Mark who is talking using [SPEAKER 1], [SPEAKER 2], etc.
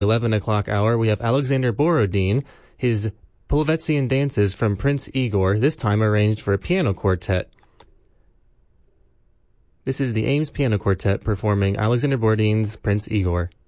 [SPEAKER 1] 11 o'clock hour, we have Alexander Borodin, his Polovetzian dances from Prince Igor, this time arranged for a piano quartet. This is the Ames Piano Quartet performing Alexander Borodin's Prince Igor.